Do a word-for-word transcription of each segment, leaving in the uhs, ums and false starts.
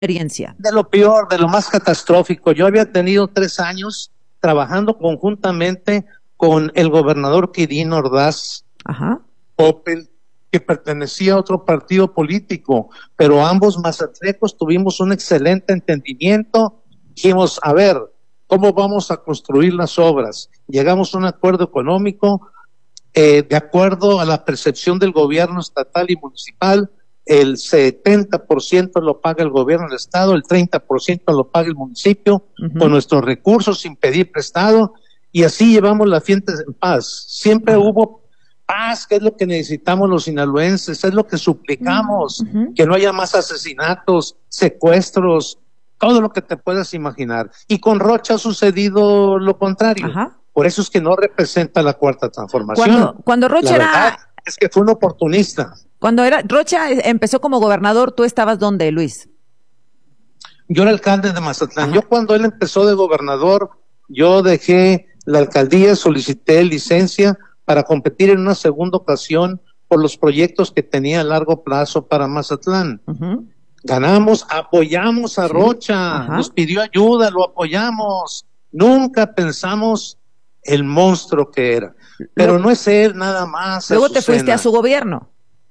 experiencia. De lo peor, de lo más catastrófico. Yo había tenido tres años trabajando conjuntamente con el gobernador Quirino Ordaz Ajá. Coppel, que pertenecía a otro partido político, pero ambos mazatlecos tuvimos un excelente entendimiento. Dijimos, a ver, ¿cómo vamos a construir las obras? Llegamos a un acuerdo económico, eh, de acuerdo a la percepción del gobierno estatal y municipal. El setenta por ciento lo paga el gobierno del estado, el treinta por ciento lo paga el municipio, uh-huh, con nuestros recursos, sin pedir prestado, y así llevamos la fiesta en paz. Siempre uh-huh. hubo paz, que es lo que necesitamos los sinaloenses, es lo que suplicamos, uh-huh. que no haya más asesinatos, secuestros, todo lo que te puedas imaginar. Y con Rocha ha sucedido lo contrario. Uh-huh. Por eso es que no representa la cuarta transformación. Cuando, cuando Rocha la verdad era... es que fue un oportunista. Cuando era Rocha empezó como gobernador, ¿tú estabas dónde, Luis? Yo era alcalde de Mazatlán. Ajá. Yo cuando él empezó de gobernador, yo dejé la alcaldía, solicité licencia para competir en una segunda ocasión por los proyectos que tenía a largo plazo para Mazatlán. Uh-huh. Ganamos, apoyamos a sí. Rocha, Ajá. nos pidió ayuda, lo apoyamos. Nunca pensamos el monstruo que era. Pero luego, no es él nada más. Luego te fuiste a su gobierno.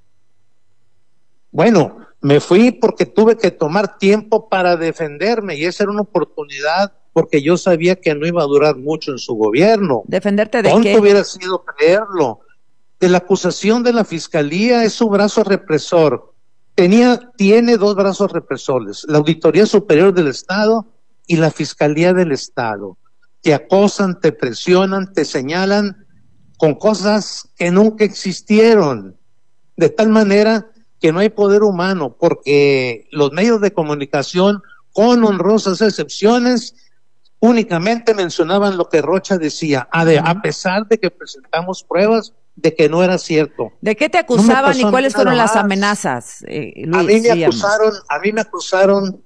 Bueno, me fui porque tuve que tomar tiempo para defenderme y esa era una oportunidad porque yo sabía que no iba a durar mucho en su gobierno. ¿Defenderte de ¿Tonto qué? hubiera sido creerlo? De la acusación de la fiscalía, es su brazo represor. Tenía, tiene dos brazos represores, la Auditoría Superior del Estado y la Fiscalía del Estado. Te acosan, te presionan, te señalan con cosas que nunca existieron. De tal manera que no hay poder humano, porque los medios de comunicación, con honrosas excepciones, únicamente mencionaban lo que Rocha decía, a, de, a pesar de que presentamos pruebas de que no era cierto. ¿De qué te acusaban no y cuáles fueron las amenazas, eh, Luis? A mí me acusaron, a mí me acusaron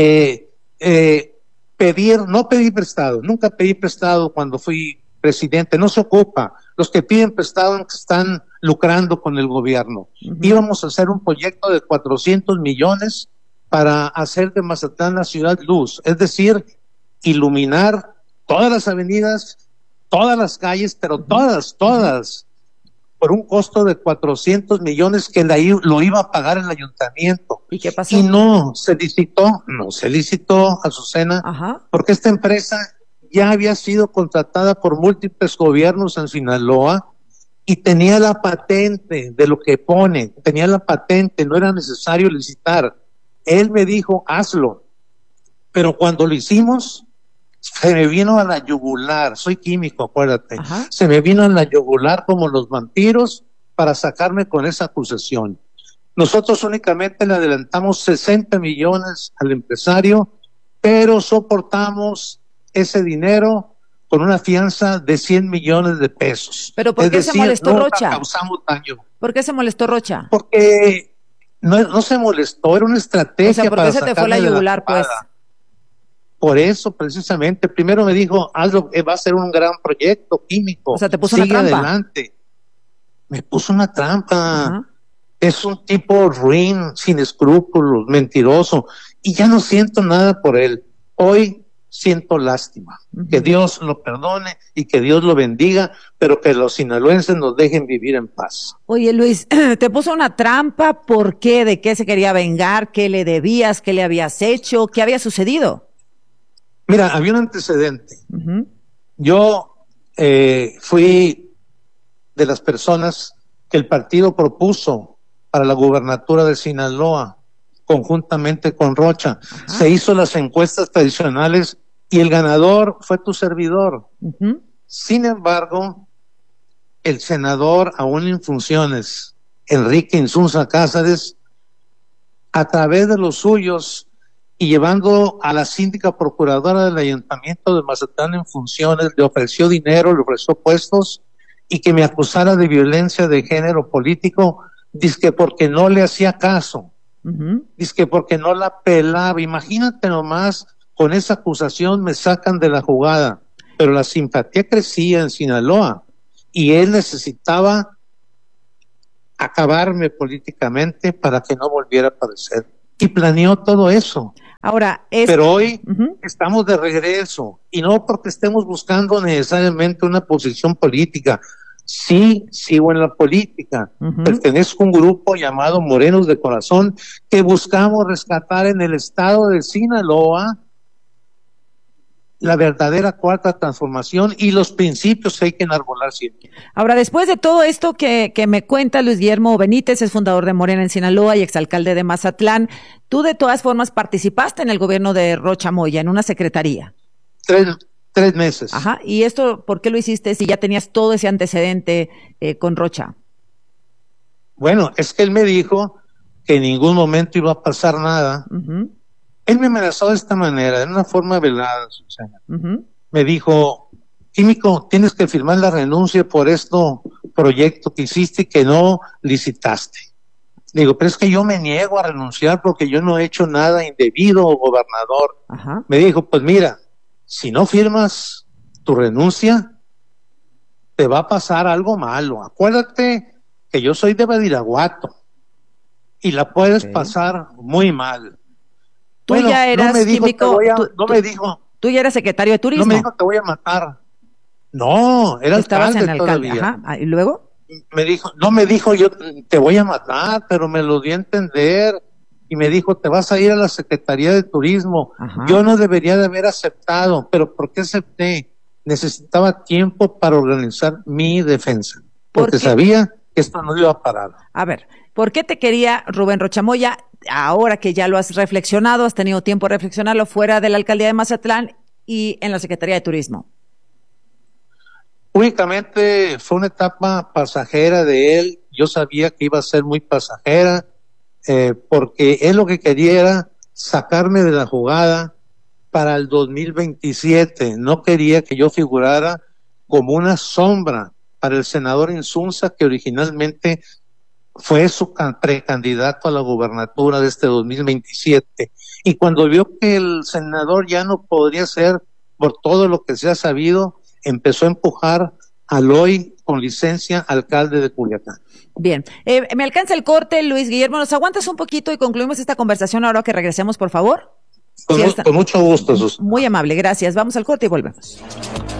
de eh, pedir, no pedí prestado, nunca pedí prestado cuando fui presidente, no se ocupa. Los que piden prestado están lucrando con el gobierno. Uh-huh. Íbamos a hacer un proyecto de cuatrocientos millones para hacer de Mazatlán la ciudad luz, es decir, iluminar todas las avenidas, todas las calles, pero uh-huh. todas, todas, uh-huh. por un costo de cuatrocientos millones que la, lo iba a pagar el ayuntamiento. ¿Y qué pasó? Y no se licitó, no se licitó, Azucena, uh-huh. porque esta empresa ya había sido contratada por múltiples gobiernos en Sinaloa y tenía la patente de lo que pone, tenía la patente, no era necesario licitar. Él me dijo, hazlo. Pero cuando lo hicimos, se me vino a la yugular, soy químico, acuérdate, Ajá. se me vino a la yugular como los vampiros para sacarme con esa acusación. Nosotros únicamente le adelantamos sesenta millones al empresario, pero soportamos ese dinero con una fianza de cien millones de pesos. ¿Pero por es qué decir, se molestó nunca Rocha? causamos daño. ¿Por qué se molestó Rocha? Porque no, no se molestó, era una estrategia. O sea, ¿por qué para se te fue la yugular, pues? Por eso, precisamente. Primero me dijo, hazlo, va a ser un gran proyecto químico. O sea, te puso Sigue una trampa. adelante. Me puso una trampa. Ajá. Es un tipo ruin, sin escrúpulos, mentiroso. Y ya no siento nada por él. Hoy siento lástima. Uh-huh. Que Dios lo perdone y que Dios lo bendiga, pero que los sinaloenses nos dejen vivir en paz. Oye, Luis, te puso una trampa, ¿por qué? ¿De qué se quería vengar? ¿Qué le debías? ¿Qué le habías hecho? ¿Qué había sucedido? Mira, había un antecedente. Uh-huh. Yo eh, fui de las personas que el partido propuso para la gubernatura de Sinaloa, conjuntamente con Rocha. Ajá. Se hizo las encuestas tradicionales y el ganador fue tu servidor. Uh-huh. Sin embargo, el senador, aún en funciones, Enrique Insunza Cázares, a través de los suyos y llevando a la síndica procuradora del Ayuntamiento de Mazatlán en funciones, le ofreció dinero, le ofreció puestos y que me acusara de violencia de género político, dizque porque no le hacía caso. Uh-huh. Dice que porque no la pelaba. Imagínate nomás, con esa acusación me sacan de la jugada, pero la simpatía crecía en Sinaloa y él necesitaba acabarme políticamente para que no volviera a aparecer y planeó todo eso. Ahora, es... Pero hoy uh-huh. estamos de regreso, y no porque estemos buscando necesariamente una posición política. Sí, sigo en la política. Uh-huh. Pertenezco a un grupo llamado Morenos de Corazón que buscamos rescatar en el estado de Sinaloa la verdadera cuarta transformación y los principios que hay que enarbolar siempre. Ahora, después de todo esto que, que me cuenta Luis Guillermo Benítez, es fundador de Morena en Sinaloa y exalcalde de Mazatlán, tú de todas formas participaste en el gobierno de Rocha Moya, en una secretaría. Tres, tres meses. Ajá, ¿y esto por qué lo hiciste si ya tenías todo ese antecedente eh, con Rocha? Bueno, es que él me dijo que en ningún momento iba a pasar nada. Uh-huh. Él me amenazó de esta manera, de una forma velada, Susana. Uh-huh. Me dijo, Químico, tienes que firmar la renuncia por este proyecto que hiciste y que no licitaste. Digo, pero es que yo me niego a renunciar porque yo no he hecho nada indebido, gobernador. Uh-huh. Me dijo, pues mira, si no firmas tu renuncia, te va a pasar algo malo. Acuérdate que yo soy de Badiraguato y la puedes okay. pasar muy mal. Tú bueno, ya eras no me dijo, químico, voy a, tú, no tú, me dijo. Tú ya eras secretario de turismo. No me dijo te voy a matar. No, era Estabas alcalde, en alcalde. todavía. Ajá. ¿Y luego? Me dijo, no me dijo yo te voy a matar, pero me lo di a entender y me dijo te vas a ir a la Secretaría de Turismo. Ajá. Yo no debería de haber aceptado, pero ¿por qué acepté? Necesitaba tiempo para organizar mi defensa, porque ¿por sabía que esto no iba a parar. A ver, ¿por qué te quería Rubén Rocha Moya? Ahora que ya lo has reflexionado, has tenido tiempo de reflexionarlo fuera de la alcaldía de Mazatlán y en la Secretaría de Turismo. Únicamente fue una etapa pasajera de él. Yo sabía que iba a ser muy pasajera, eh, porque él lo que quería era sacarme de la jugada para el dos mil veintisiete. No quería que yo figurara como una sombra para el senador Insunza, que originalmente fue su precandidato a la gubernatura de este dos mil veintisiete. Y cuando vio que el senador ya no podría ser por todo lo que se ha sabido, empezó a empujar al hoy con licencia alcalde de Culiacán. Bien, eh, me alcanza el corte, Luis Guillermo, ¿nos aguantas un poquito y concluimos esta conversación ahora que regresemos, por favor? Con, sí, mu- con mucho gusto, Sus. Muy amable, gracias. Vamos al corte y volvemos.